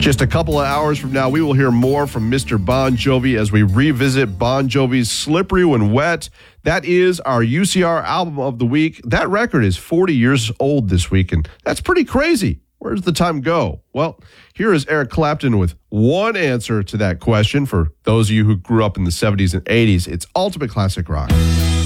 Just a couple of hours from now, we will hear more from Mr. Bon Jovi as we revisit Bon Jovi's Slippery When Wet. That is our UCR album of the week. That record is 40 years old this week, and that's pretty crazy. Where does the time go? Well, here is Eric Clapton with one answer to that question. For those of you who grew up in the 70s and 80s, it's ultimate classic rock.